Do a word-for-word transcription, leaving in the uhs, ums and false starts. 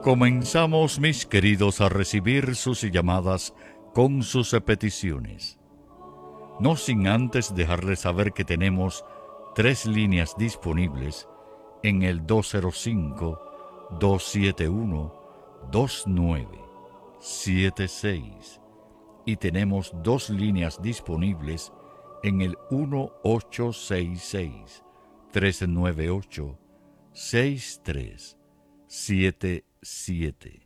Comenzamos, mis queridos, a recibir sus llamadas con sus peticiones. No sin antes dejarles saber que tenemos tres líneas disponibles en el dos cero cinco, dos siete uno, dos nueve siete seis y tenemos dos líneas disponibles en el uno ocho seis seis, tres nueve ocho, seis tres siete siete.